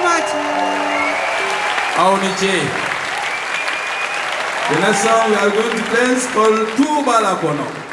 much. Aoniche. The next song we are going to dance called Tu Balakono.